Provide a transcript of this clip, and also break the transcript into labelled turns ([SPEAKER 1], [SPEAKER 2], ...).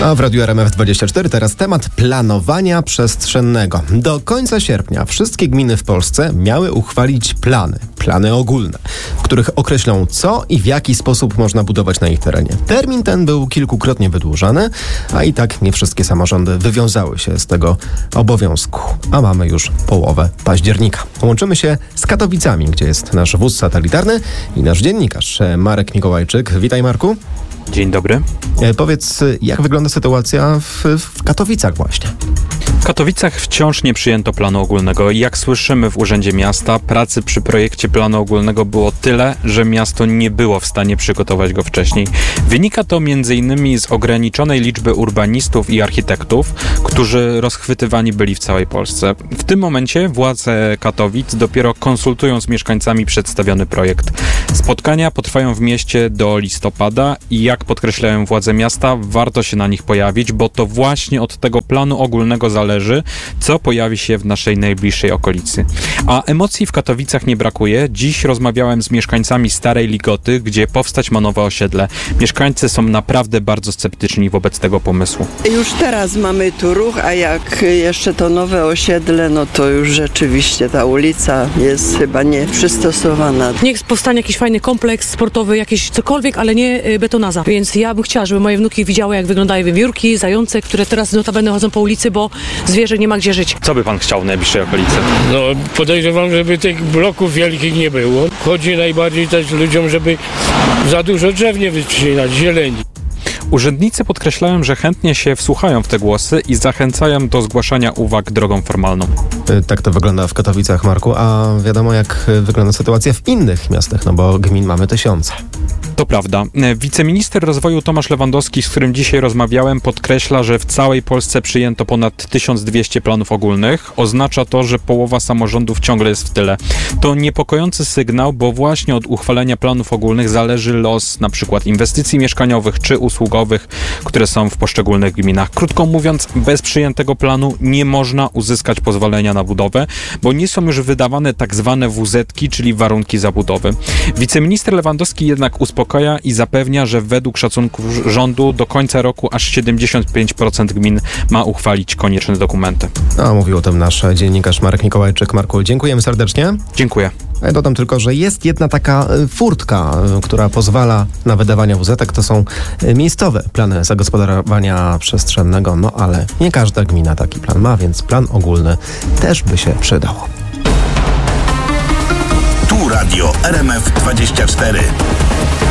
[SPEAKER 1] A w Radiu RMF24 teraz temat planowania przestrzennego. Do końca sierpnia wszystkie gminy w Polsce miały uchwalić plany ogólne, w których określą, co i w jaki sposób można budować na ich terenie. Termin ten był kilkukrotnie wydłużany, a i tak nie wszystkie samorządy wywiązały się z tego obowiązku. A mamy już połowę października. Łączymy się z Katowicami, gdzie jest nasz wóz satelitarny i nasz dziennikarz Marek Mikołajczyk. Witaj, Marku.
[SPEAKER 2] Dzień dobry.
[SPEAKER 1] Powiedz, jak wygląda sytuacja w Katowicach właśnie?
[SPEAKER 2] W Katowicach wciąż nie przyjęto planu ogólnego. Jak słyszymy w Urzędzie Miasta, pracy przy projekcie planu ogólnego było tyle, że miasto nie było w stanie przygotować go wcześniej. Wynika to m.in. z ograniczonej liczby urbanistów i architektów, którzy rozchwytywani byli w całej Polsce. W tym momencie władze Katowic dopiero konsultują z mieszkańcami przedstawiony projekt. Spotkania potrwają w mieście do listopada i jak podkreślają władze miasta, warto się na nich pojawić, bo to właśnie od tego planu ogólnego zależy, co pojawi się w naszej najbliższej okolicy. A emocji w Katowicach nie brakuje. Dziś rozmawiałem z mieszkańcami Starej Ligoty, gdzie powstać ma nowe osiedle. Mieszkańcy są naprawdę bardzo sceptyczni wobec tego pomysłu.
[SPEAKER 3] Już teraz mamy tu ruch, a jak jeszcze to nowe osiedle, no to już rzeczywiście ta ulica jest chyba nie przystosowana.
[SPEAKER 4] Niech powstanie jakiś fajny kompleks sportowy, jakieś cokolwiek, ale nie betonaza. Więc ja bym chciała, żeby moje wnuki widziały, jak wyglądają wiewiórki, zające, które teraz notabene chodzą po ulicy, bo zwierzę nie ma gdzie żyć.
[SPEAKER 2] Co by pan chciał w najbliższej okolicy?
[SPEAKER 5] No podejrzewam, żeby tych bloków wielkich nie było. Chodzi najbardziej też ludziom, żeby za dużo drzew nie wycinać, zieleni.
[SPEAKER 2] Urzędnicy podkreślają, że chętnie się wsłuchają w te głosy i zachęcają do zgłaszania uwag drogą formalną.
[SPEAKER 1] Tak to wygląda w Katowicach, Marku, a wiadomo, jak wygląda sytuacja w innych miastach, no bo gmin mamy tysiące.
[SPEAKER 2] To prawda. Wiceminister rozwoju Tomasz Lewandowski, z którym dzisiaj rozmawiałem, podkreśla, że w całej Polsce przyjęto ponad 1200 planów ogólnych. Oznacza to, że połowa samorządów ciągle jest w tyle. To niepokojący sygnał, bo właśnie od uchwalenia planów ogólnych zależy los na przykład inwestycji mieszkaniowych czy usługowych, które są w poszczególnych gminach. Krótko mówiąc, bez przyjętego planu nie można uzyskać pozwolenia na budowę, bo nie są już wydawane tak zwane WZ-ki, czyli warunki zabudowy. Wiceminister Lewandowski jednak uspokaja i zapewnia, że według szacunków rządu do końca roku aż 75% gmin ma uchwalić konieczne dokumenty.
[SPEAKER 1] A mówił o tym nasz dziennikarz Marek Mikołajczyk. Marku, dziękujemy serdecznie.
[SPEAKER 2] Dziękuję.
[SPEAKER 1] Ja dodam tylko, że jest jedna taka furtka, która pozwala na wydawanie WZ-ek, to są miejscowe plany zagospodarowania przestrzennego, no ale nie każda gmina taki plan ma, więc plan ogólny też by się przydał.
[SPEAKER 6] Tu Radio RMF24.